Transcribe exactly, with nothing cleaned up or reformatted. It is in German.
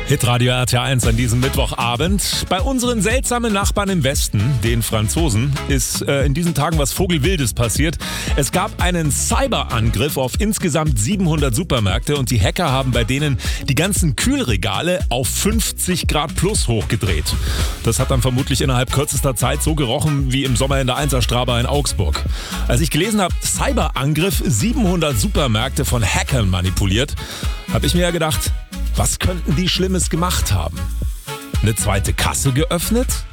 Hitradio R T eins an diesem Mittwochabend. Bei unseren seltsamen Nachbarn im Westen, den Franzosen, ist äh, in diesen Tagen was Vogelwildes passiert. Es gab einen Cyberangriff auf insgesamt siebenhundert Supermärkte und die Hacker haben bei denen die ganzen Kühlregale auf fünfzig Grad plus hochgedreht. Das hat dann vermutlich innerhalb kürzester Zeit so gerochen wie im Sommer in der Einserstraße in Augsburg. Als ich gelesen habe, Cyberangriff, siebenhundert Supermärkte von Hackern manipuliert, habe ich mir ja gedacht, was könnten die Schlimmes gemacht haben? Eine zweite Kasse geöffnet?